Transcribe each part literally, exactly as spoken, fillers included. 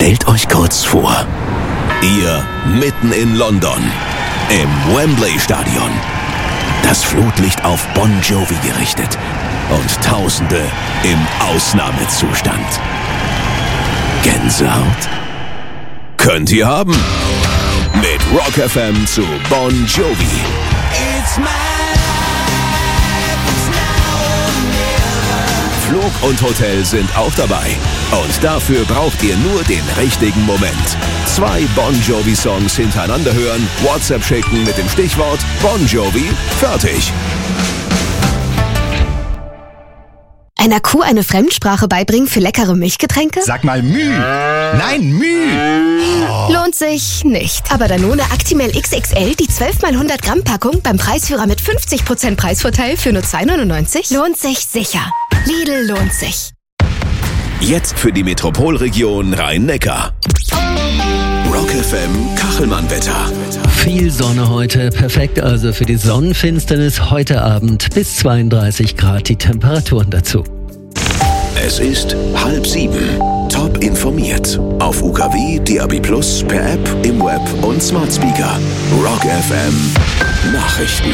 Stellt euch kurz vor, ihr mitten in London, im Wembley-Stadion. Das Flutlicht auf Bon Jovi gerichtet und Tausende im Ausnahmezustand. Gänsehaut? Könnt ihr haben. Mit Rock F M zu Bon Jovi. It's my Flug und Hotel sind auch dabei. Und dafür braucht ihr nur den richtigen Moment. Zwei Bon Jovi-Songs hintereinander hören, WhatsApp schicken mit dem Stichwort Bon Jovi, fertig. Einer Kuh eine Fremdsprache beibringen für leckere Milchgetränke? Sag mal Müh. Nein, Müh. Oh. Lohnt sich nicht. Aber Danone Actimel X X L, die zwölf mal hundert Gramm Packung beim Preisführer mit fünfzig Prozent Preisvorteil für nur zwei neunundneunzig, lohnt sich sicher. Lidl lohnt sich. Jetzt für die Metropolregion Rhein-Neckar. Rock F M Kachelmann-Wetter. Viel Sonne heute, perfekt also für die Sonnenfinsternis heute Abend, bis zweiunddreißig Grad die Temperaturen dazu. Es ist halb sieben. Top informiert. Auf U K W, D A B plus, per App, im Web und Smart Speaker. Rock F M Nachrichten.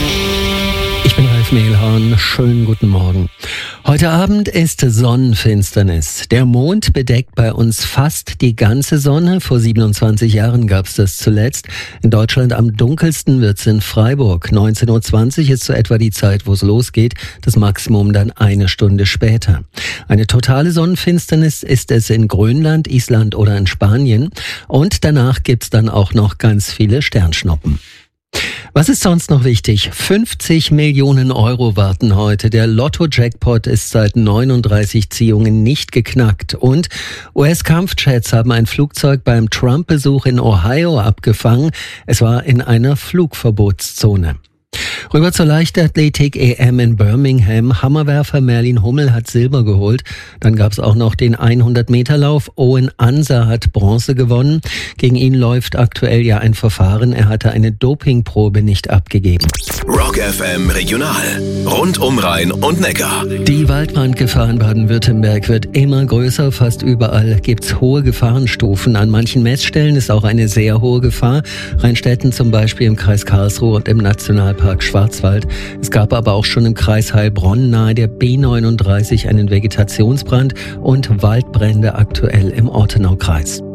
Ich bin Ralf Mehlhorn, schönen guten Morgen. Heute Abend ist Sonnenfinsternis. Der Mond bedeckt bei uns fast die ganze Sonne. Vor siebenundzwanzig Jahren gab es das zuletzt. In Deutschland am dunkelsten wird's in Freiburg. neunzehn Uhr zwanzig ist so etwa die Zeit, wo es losgeht. Das Maximum dann eine Stunde später. Eine totale Sonnenfinsternis ist es in Grönland, Island oder in Spanien. Und danach gibt's dann auch noch ganz viele Sternschnuppen. Was ist sonst noch wichtig? fünfzig Millionen Euro warten heute. Der Lotto-Jackpot ist seit neununddreißig Ziehungen nicht geknackt. Und U S-Kampfjets haben ein Flugzeug beim Trump-Besuch in Ohio abgefangen. Es war in einer Flugverbotszone. Rüber zur Leichtathletik-E M in Birmingham. Hammerwerfer Merlin Hummel hat Silber geholt. Dann gab es auch noch den hundert Meter Lauf. Owen Anser hat Bronze gewonnen. Gegen ihn läuft aktuell ja ein Verfahren. Er hatte eine Dopingprobe nicht abgegeben. Rock F M Regional. Rund um Rhein und Neckar. Die Waldbrandgefahr in Baden-Württemberg wird immer größer. Fast überall gibt's hohe Gefahrenstufen. An manchen Messstellen ist auch eine sehr hohe Gefahr. Rheinstetten zum Beispiel im Kreis Karlsruhe und im Nationalpark Schwarzwald. Es gab aber auch schon im Kreis Heilbronn nahe der B neununddreißig einen Vegetationsbrand und Waldbrände aktuell im Ortenaukreis.